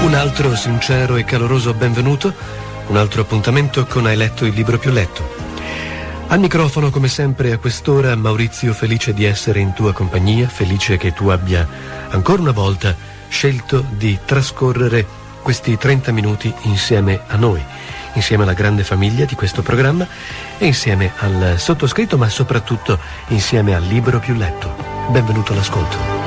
Un altro sincero e caloroso benvenuto, un altro appuntamento con Hai letto il libro più letto. Al microfono, come sempre, a quest'ora, Maurizio, felice di essere in tua compagnia, felice che tu abbia ancora una volta scelto di trascorrere questi 30 minuti insieme a noi, insieme alla grande famiglia di questo programma e insieme al sottoscritto, ma soprattutto insieme al libro più letto. Benvenuto all'ascolto.